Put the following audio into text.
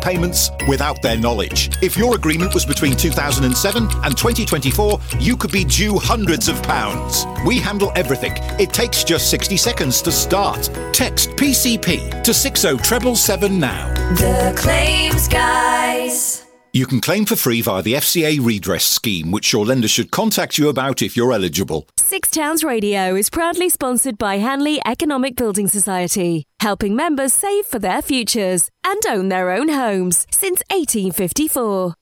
payments without their knowledge. If your agreement was between 2007 and 2024, you could be due hundreds of pounds. We handle everything. It takes just 60 seconds to start. Text PCP to 60777 now. The Claims Guys. You can claim for free via the FCA Redress Scheme, which your lender should contact you about if you're eligible. Six Towns Radio is proudly sponsored by Hanley Economic Building Society, helping members save for their futures and own their own homes since 1854.